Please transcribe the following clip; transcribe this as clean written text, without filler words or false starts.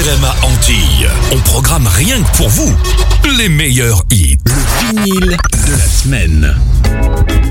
RMA Antilles. On programme rien que pour vous les meilleurs hits. Le vinyle de la semaine.